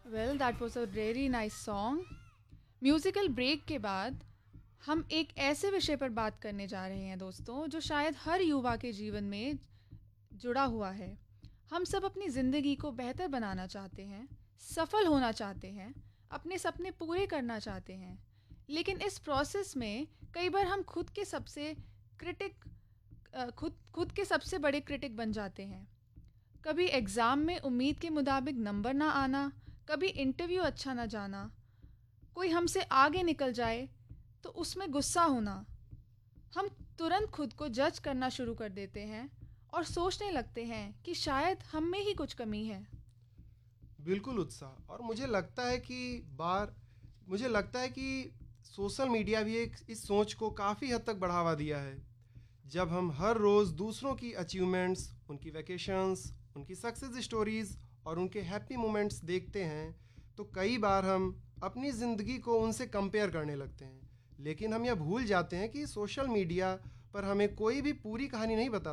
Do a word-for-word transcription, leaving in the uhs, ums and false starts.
Well that was a very nice song. Musical break के बाद हम एक ऐसे विषय पर बात करने जा रहे हैं दोस्तों, जो शायद हर युवा के जीवन में जुड़ा हुआ है। हम सब अपनी ज़िंदगी को बेहतर बनाना चाहते हैं, सफल होना चाहते हैं, अपने सपने पूरे करना चाहते हैं। लेकिन इस प्रोसेस में कई बार हम खुद के सबसे क्रिटिक अ, खुद खुद के सबसे बड़े क्रिटिक बन जाते हैं। कभी एग्ज़ाम में उम्मीद के मुताबिक नंबर ना आना, कभी इंटरव्यू अच्छा ना जाना, कोई हमसे आगे निकल जाए तो उसमें गुस्सा होना। हम तुरंत खुद को जज करना शुरू कर देते हैं और सोचने लगते हैं कि शायद हम में ही कुछ कमी है। बिल्कुल उत्साह। और मुझे लगता है कि बार मुझे लगता है कि सोशल मीडिया भी एक इस सोच को काफ़ी हद तक बढ़ावा दिया है। जब हम हर रोज़ दूसरों की अचीवमेंट्स, उनकी वैकेशंस, उनकी सक्सेस स्टोरीज़ और उनके हैप्पी मोमेंट्स देखते हैं, तो कई बार हम अपनी ज़िंदगी को उनसे कंपेयर करने लगते हैं। लेकिन हम यह भूल जाते हैं कि सोशल मीडिया पर हमें कोई भी पूरी कहानी नहीं बताता।